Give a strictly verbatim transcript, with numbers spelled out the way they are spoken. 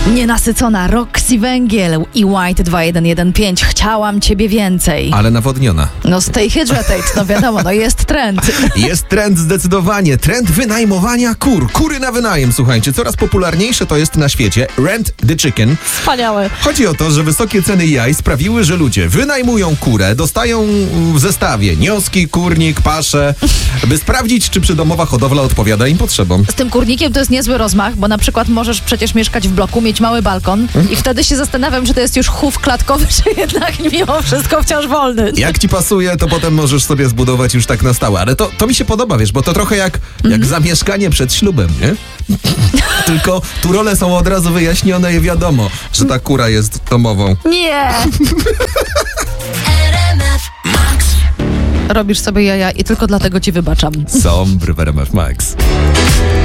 Nienasycona Roxy Węgiel i White dwa jeden jeden pięć. Chciałam ciebie więcej. Ale nawodniona. No stay hydrated, no wiadomo, no jest trend. Jest trend zdecydowanie. Trend wynajmowania kur. Kury na wynajem, słuchajcie. Coraz popularniejsze to jest na świecie. Rent the chicken. Wspaniałe. Chodzi o to, że wysokie ceny jaj sprawiły, że ludzie wynajmują kurę, dostają w zestawie nioski, kurnik, paszę, by sprawdzić, czy przydomowa hodowla odpowiada im potrzebom. Z tym kurnikiem to jest niezły rozmach, bo na przykład możesz przecież mieszkać w bloku, mieć mały balkon i wtedy się zastanawiam, czy to jest już chów klatkowy, czy jednak mimo wszystko wciąż wolny. Jak ci pasuje, to potem możesz sobie zbudować już tak na stałe. Ale to, to mi się podoba, wiesz, bo to trochę jak, jak Mhm. zamieszkanie przed ślubem, nie? Tylko tu role są od razu wyjaśnione i wiadomo, że ta kura jest domową. Nie! Robisz sobie jaja i tylko dlatego ci wybaczam. Są w R M F Max.